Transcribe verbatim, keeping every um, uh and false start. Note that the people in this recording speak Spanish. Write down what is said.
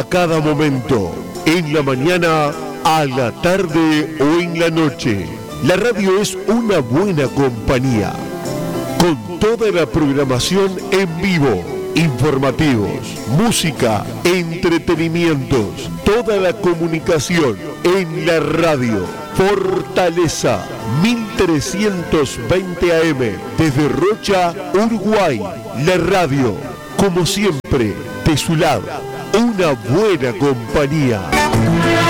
a cada momento, en la mañana, a la tarde o en la noche. La radio es una buena compañía, con toda la programación en vivo, informativos, música, entretenimientos, toda la comunicación en la radio. Fortaleza mil trescientos veinte A M desde Rocha, Uruguay. La radio, como siempre, de su lado, una buena compañía.